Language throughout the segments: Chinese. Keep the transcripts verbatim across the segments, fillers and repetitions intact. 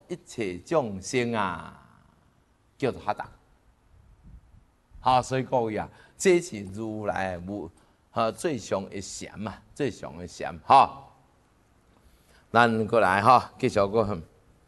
一切众生啊，叫做哈达。好，所以各位啊，这是如来无哈最上的禅嘛，最上的禅哈。咱过来哈，继续过。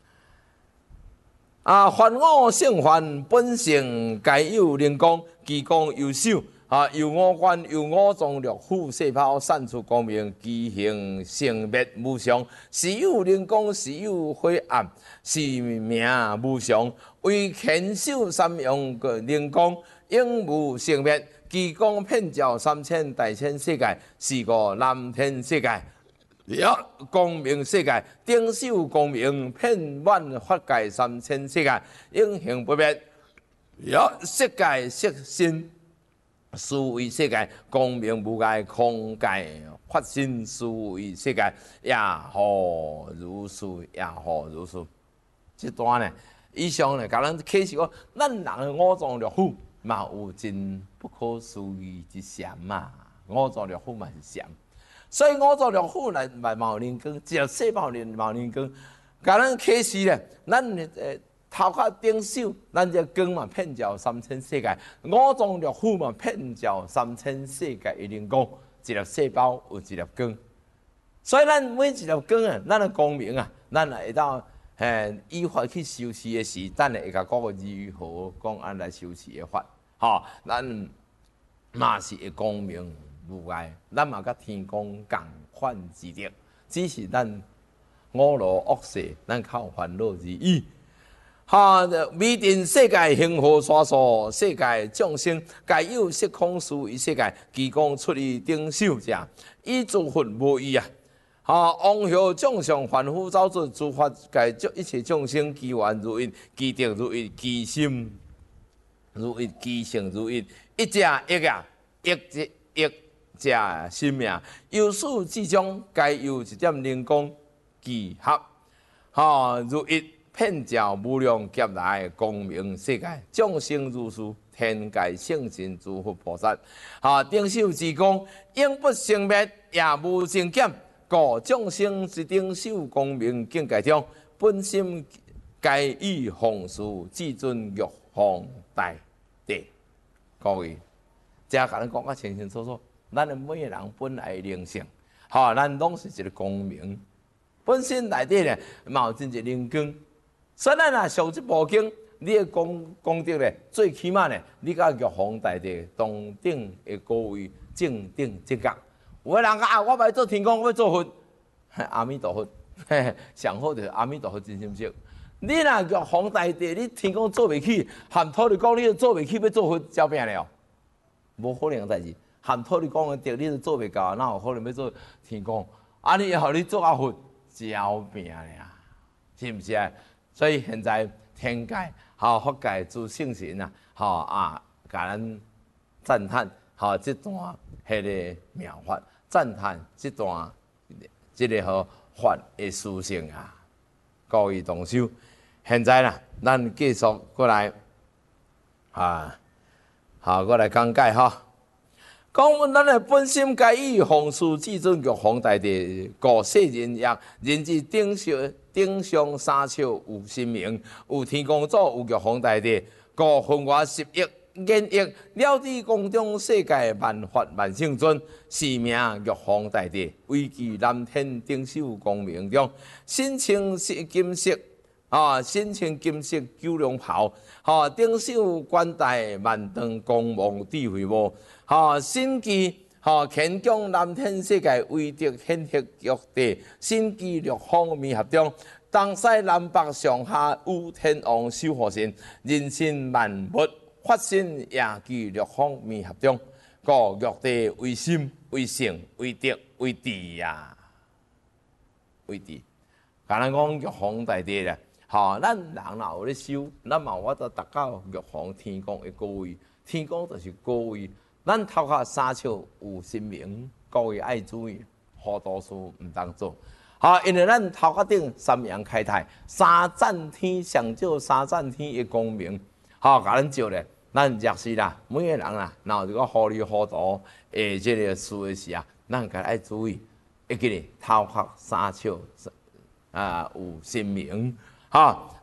啊，凡我性凡，本性皆有灵光，其光有手。啊，由五官由五脏六腑细胞散出光明，其形性灭无常，时有灵光，时有灰暗，是名无常。为天手三用个灵光，永无生灭。其光遍照三千大千世界，是个蓝天世界。呀，光明世界，顶首光明，遍满法界三千世界，永恒不灭。呀，色界色身。思维世界，光明无碍，空界发生思维世界，也何如是，也何如是。这段呢，以上呢，甲咱启示讲，咱人的五脏六腑嘛有真不可思议之禅嘛，五脏六腑嘛是禅，所以五脏六腑来嘛有灵光，只要细胞里嘛有灵光，甲咱启示咧，咱诶。头壳顶手，咱这光嘛遍照三千世界，五脏六腑嘛遍照三千世界的灵光，一粒细胞有一粒光，所以咱每一粒光啊，咱的光明啊，咱会当诶依法去修持的时，咱会甲讲如何讲安来修持的法，吼，咱嘛是会光明无碍，咱嘛甲天公共款之德，只是咱五罗恶世，咱靠烦恼而已。哈！未定世界恒河沙数，世界众生皆有色空思于世界，其光出于顶首者，以诸佛无异啊！哈！王后众上凡夫走出诸法界，一切众生其愿如一，其德如一，其心如一，其性如一，一者一啊，一者一者心命，由始至终皆有一点灵光聚合，哈！如一。遍照无量劫来光明世界，众生如是，天界圣神诸佛菩萨，啊，顶首之光，永不生灭，也无增减。故众生之顶首光明境界中，本心皆以弘誓至尊玉皇大帝。各位，这甲咱讲啊清清楚楚，咱的每个人本来灵性，哈，咱拢是一个光明，本身内底咧，嘛有真一灵光。所以咱若上这部经，你的功功德咧，最起码咧，你甲玉皇大帝同等的高位正等正觉。有个人讲啊，我要做天公，我要做佛，阿弥陀佛，上好就是阿弥陀佛真心识。你若玉皇大帝，你天公做袂起，含土地公你做袂起，要做佛招命了，无可能代志。含土地公的德你都做袂到，哪有可能要做天公？啊，你以后你做阿佛招命了，是毋是啊？所以现在天界、哈法界诸圣神啊，哈啊，甲咱赞叹，哈这段迄个妙法，赞叹这段这个好法的殊胜啊，各位同修。现在啦，咱继续过来啊，好过来讲解哈。讲阮咱的本心皆以弘誓至尊玉皇大帝，故世人也人之顶上顶上三笑有神明，有天公祖，有玉皇大帝，故分外十亿言亿，了知宫中世界万法万圣尊，是名玉皇大帝，位居南天顶首光明中，身穿金色啊，身穿金色九龙袍，哈，顶首冠戴万灯光芒智慧帽。哈，身具哈乾宫南天世界威德显赫玉帝，身具六方弥合中，东西南北上下有天王守护神，人身万物法身也具六方弥合中。故玉帝为心为性为德为智呀，为智。甲咱讲玉皇大帝咧，哈，咱人若有咧修，咱嘛有法度达到玉皇天公的高位，天公就是高位。咱头壳三笑有神明，各位爱注意，好多事毋当做。好，因为咱头壳顶三阳开泰，三赞天上照三赞天的光明，好，甲咱照咧。咱若是啦，每个人啦，若有一个糊里糊涂诶，即个事的时啊，咱家爱注意，会记咧头壳三笑啊有神明，哈。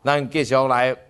咱继续来